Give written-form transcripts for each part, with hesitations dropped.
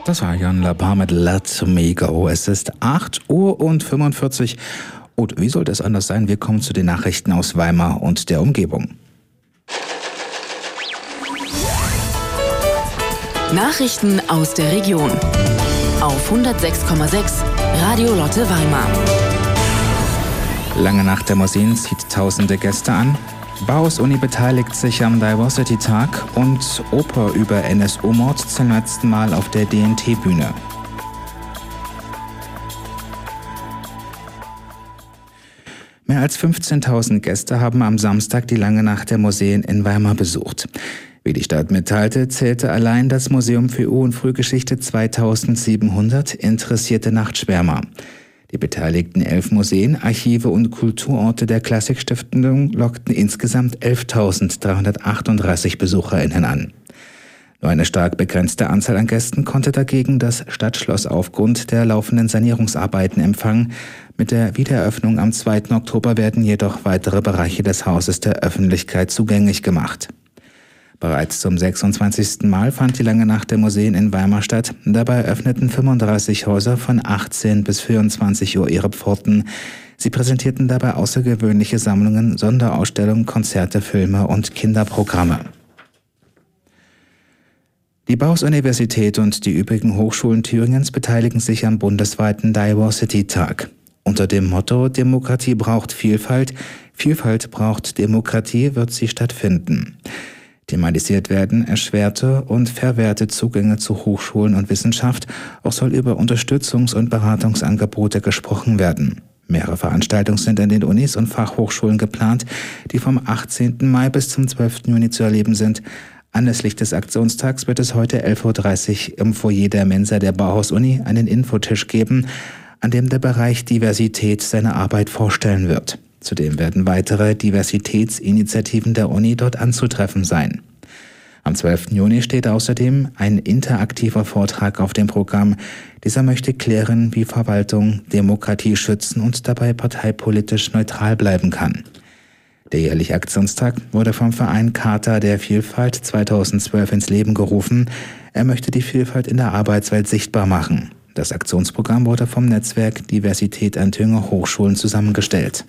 Das war Jan Lapar mit Let Me Go. Es ist 8:45 Uhr. Und wie sollte es anders sein? Wir kommen zu den Nachrichten aus Weimar und der Umgebung. Nachrichten aus der Region. Auf 106,6 Radio Lotte Weimar. Lange Nacht der Museen zieht tausende Gäste an. Bauhaus-Uni beteiligt sich am Diversity-Tag und Oper über NSU-Mord zum letzten Mal auf der DNT-Bühne. Mehr als 15.000 Gäste haben am Samstag die Lange Nacht der Museen in Weimar besucht. Wie die Stadt mitteilte, zählte allein das Museum für Ur- und Frühgeschichte 2700 interessierte Nachtschwärmer. Die beteiligten 11 Museen, Archive und Kulturorte der Klassikstiftung lockten insgesamt 11.338 BesucherInnen an. Nur eine stark begrenzte Anzahl an Gästen konnte dagegen das Stadtschloss aufgrund der laufenden Sanierungsarbeiten empfangen. Mit der Wiedereröffnung am 2. Oktober werden jedoch weitere Bereiche des Hauses der Öffentlichkeit zugänglich gemacht. Bereits zum 26. Mal fand die Lange Nacht der Museen in Weimar statt. Dabei öffneten 35 Häuser von 18 bis 24 Uhr ihre Pforten. Sie präsentierten dabei außergewöhnliche Sammlungen, Sonderausstellungen, Konzerte, Filme und Kinderprogramme. Die Bauhaus-Universität und die übrigen Hochschulen Thüringens beteiligen sich am bundesweiten Diversity-Tag. Unter dem Motto Demokratie braucht Vielfalt, Vielfalt braucht Demokratie wird sie stattfinden. Thematisiert werden erschwerte und verwehrte Zugänge zu Hochschulen und Wissenschaft. Auch soll über Unterstützungs- und Beratungsangebote gesprochen werden. Mehrere Veranstaltungen sind an den Unis und Fachhochschulen geplant, die vom 18. Mai bis zum 12. Juni zu erleben sind. Anlässlich des Aktionstags wird es heute 11:30 Uhr im Foyer der Mensa der Bauhaus-Uni einen Infotisch geben, an dem der Bereich Diversität seine Arbeit vorstellen wird. Zudem werden weitere Diversitätsinitiativen der Uni dort anzutreffen sein. Am 12. Juni steht außerdem ein interaktiver Vortrag auf dem Programm. Dieser möchte klären, wie Verwaltung Demokratie schützen und dabei parteipolitisch neutral bleiben kann. Der jährliche Aktionstag wurde vom Verein Charta der Vielfalt 2012 ins Leben gerufen. Er möchte die Vielfalt in der Arbeitswelt sichtbar machen. Das Aktionsprogramm wurde vom Netzwerk Diversität an Thüringer Hochschulen zusammengestellt.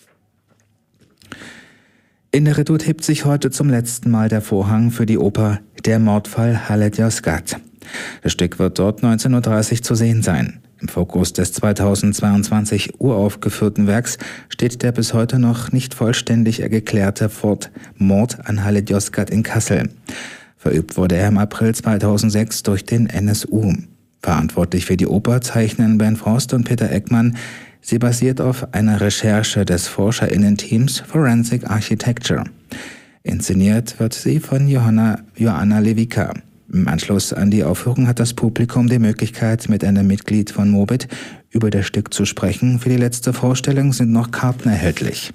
In der Redoute hebt sich heute zum letzten Mal der Vorhang für die Oper Der Mordfall Halet Yozgat. Das Stück wird dort 19:30 Uhr zu sehen sein. Im Fokus des 2022 uraufgeführten Werks steht der bis heute noch nicht vollständig geklärte Mord an Halet Yozgat in Kassel. Verübt wurde er im April 2006 durch den NSU. Verantwortlich für die Oper zeichnen Bernd Frost und Peter Eckmann. Sie basiert auf einer Recherche des ForscherInnen-Teams Forensic Architecture. Inszeniert wird sie von Joanna Lewicka. Im Anschluss an die Aufführung hat das Publikum die Möglichkeit, mit einem Mitglied von Mobit über das Stück zu sprechen. Für die letzte Vorstellung sind noch Karten erhältlich.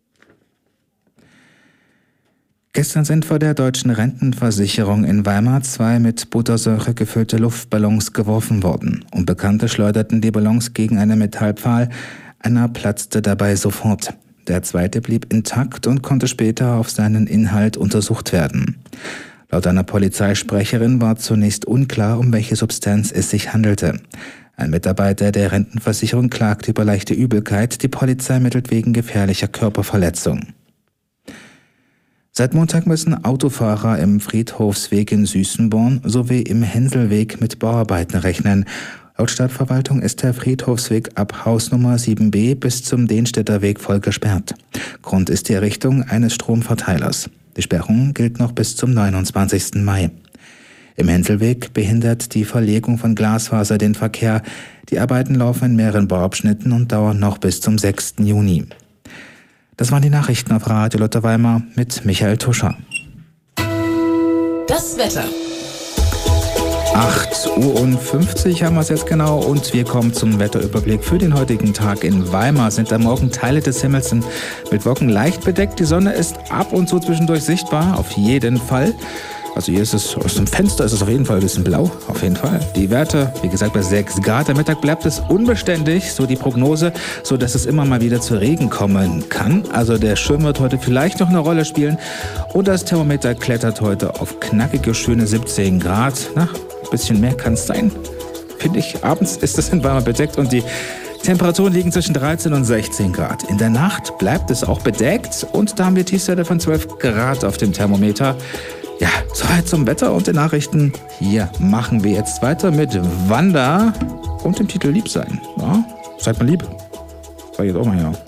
Gestern sind vor der Deutschen Rentenversicherung in Weimar 2 mit Buttersäure gefüllte Luftballons geworfen worden. Unbekannte schleuderten die Ballons gegen einen Metallpfahl. Einer platzte dabei sofort. Der zweite blieb intakt und konnte später auf seinen Inhalt untersucht werden. Laut einer Polizeisprecherin war zunächst unklar, um welche Substanz es sich handelte. Ein Mitarbeiter der Rentenversicherung klagte über leichte Übelkeit. Die Polizei ermittelt wegen gefährlicher Körperverletzung. Seit Montag müssen Autofahrer im Friedhofsweg in Süßenborn sowie im Hänselweg mit Bauarbeiten rechnen. Laut Stadtverwaltung ist der Friedhofsweg ab Hausnummer 7b bis zum Dehnstädter Weg voll gesperrt. Grund ist die Errichtung eines Stromverteilers. Die Sperrung gilt noch bis zum 29. Mai. Im Hänselweg behindert die Verlegung von Glasfaser den Verkehr. Die Arbeiten laufen in mehreren Bauabschnitten und dauern noch bis zum 6. Juni. Das waren die Nachrichten auf Radio Lotte Weimar mit Michael Tuscher. Das Wetter. 8:50 Uhr haben wir es jetzt genau und wir kommen zum Wetterüberblick für den heutigen Tag in Weimar. Sind am Morgen Teile des Himmels mit Wolken leicht bedeckt. Die Sonne ist ab und zu zwischendurch sichtbar, auf jeden Fall. Also hier ist es, aus dem Fenster ist es auf jeden Fall ein bisschen blau, auf jeden Fall. Die Werte, wie gesagt, bei 6 Grad. Am Mittag bleibt es unbeständig, so die Prognose, so dass es immer mal wieder zu Regen kommen kann. Also der Schirm wird heute vielleicht noch eine Rolle spielen. Und das Thermometer klettert heute auf knackige, schöne 17 Grad. Ein bisschen mehr kann es sein. Finde ich, abends ist es in Weimar bedeckt und die Temperaturen liegen zwischen 13 und 16 Grad. In der Nacht bleibt es auch bedeckt und da haben wir Tiefstwerte von 12 Grad auf dem Thermometer. Ja, soweit zum Wetter und den Nachrichten. Hier machen wir jetzt weiter mit Wanda und dem Titel Lieb sein. Ja, seid mal lieb. Sag ich jetzt auch mal ja.